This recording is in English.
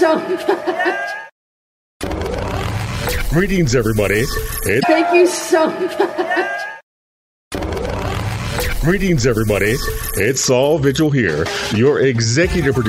so much. Greetings, everybody. Thank you so much. Greetings, everybody. It's Saul Vigil here, your executive producer.